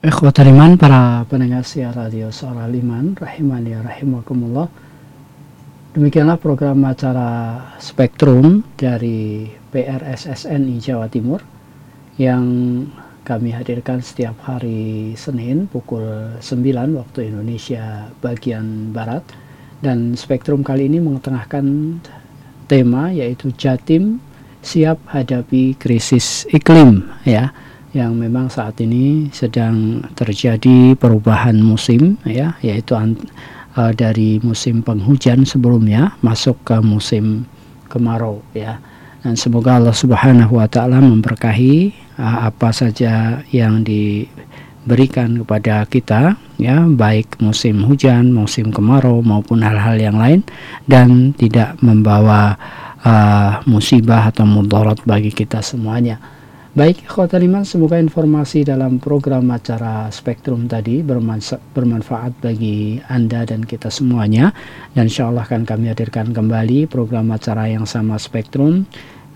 Ikhwatal iman, para pendengar siar radio Suara Al-Iman, rahimani rahimakumullah. Demikianlah program acara Spektrum dari PRSSNI Jawa Timur yang kami hadirkan setiap hari Senin pukul 9 waktu Indonesia bagian Barat. Dan Spektrum kali ini mengetengahkan tema yaitu Jatim siap hadapi krisis iklim, ya, yang memang saat ini sedang terjadi perubahan musim, ya, yaitu dari musim penghujan sebelumnya masuk ke musim kemarau, ya. Dan semoga Allah Subhanahu wa taala memberkahi apa saja yang diberikan kepada kita, ya, baik musim hujan, musim kemarau maupun hal-hal yang lain, dan tidak membawa musibah atau mudarat bagi kita semuanya. Baik, ikhwatal iman, semoga informasi dalam program acara Spektrum tadi bermanfaat bagi Anda dan kita semuanya. Dan insya Allah akan kami hadirkan kembali program acara yang sama Spektrum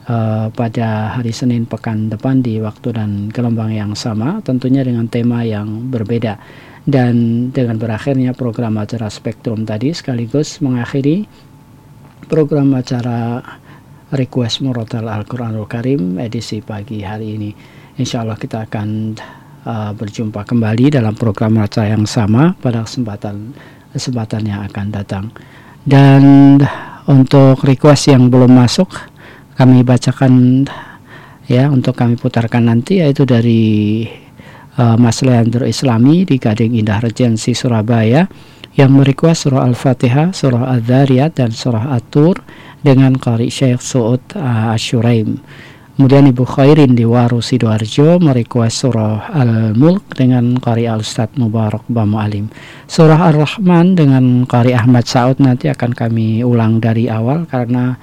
pada hari Senin pekan depan di waktu dan gelombang yang sama, tentunya dengan tema yang berbeda. Dan dengan berakhirnya program acara Spektrum tadi sekaligus mengakhiri program acara Request Murotal Al-Quranul Karim edisi pagi hari ini. Insya Allah kita akan berjumpa kembali dalam program acara yang sama pada kesempatan yang akan datang. Dan untuk request yang belum masuk, kami bacakan, ya, untuk kami putarkan nanti, yaitu dari Mas Leandro Islami di Gading Indah Regensi Surabaya, yang merequest surah Al-Fatihah, surah Al-Dzariyat, dan surah At-Tur dengan Qari Syekh Su'ud Asyuraim. Kemudian Ibu Khairin di Waru Sidoarjo merequest surah Al-Mulk dengan Qari Al-Ustadz Mubarak Bamu Alim. Surah Ar-Rahman dengan Qari Ahmad Saud nanti akan kami ulang dari awal karena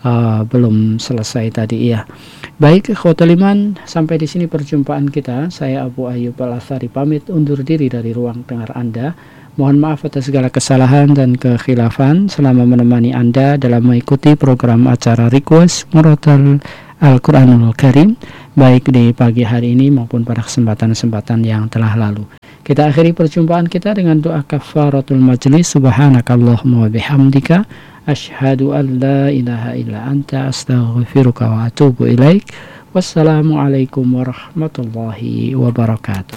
belum selesai tadi, ya. Baik, ikhwatal iman, sampai di sini perjumpaan kita. Saya Abu Ayyub Al-Athari pamit undur diri dari ruang dengar Anda. Mohon maaf atas segala kesalahan dan kekhilafan selama menemani Anda dalam mengikuti program acara Request Murotal Al-Quranul Karim, baik di pagi hari ini maupun pada kesempatan-kesempatan yang telah lalu. Kita akhiri perjumpaan kita dengan doa kafaratul majlis. Subhanakallahumma wa bihamdika asyhadu an la ilaha illa anta astaghfiruka wa atubu ilaik. Wassalamualaikum warahmatullahi wabarakatuh.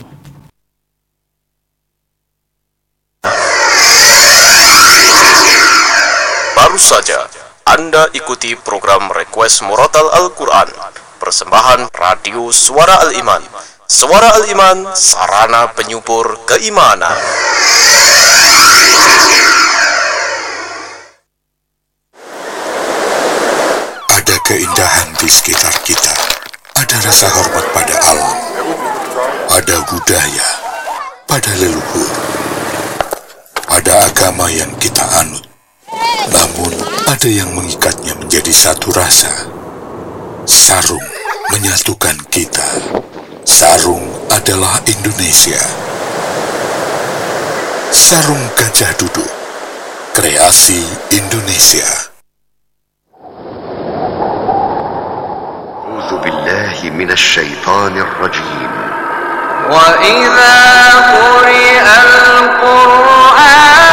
Baru saja Anda ikuti program Request Murotal Al-Quran, persembahan Radio Suara Al-Iman. Suara Al-Iman, sarana penyubur keimanan. Ada keindahan di sekitar kita, ada rasa hormat pada alam, ada budaya pada leluhur, ada agama yang kita anut. Namun ada yang mengikatnya menjadi satu rasa. Sarung menyatukan kita. Sarung adalah Indonesia. Sarung Gajah Duduk, kreasi Indonesia. A'udzu billahi minasy syaithanir rajim. Wa idza quri'al Qur'an